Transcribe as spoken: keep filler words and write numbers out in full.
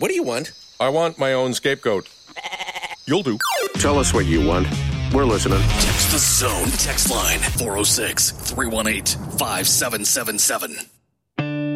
What do you want? I want my own scapegoat. You'll do. Tell us what you want. We're listening. Text the Zone text line four oh six, three one eight, five seven seven seven.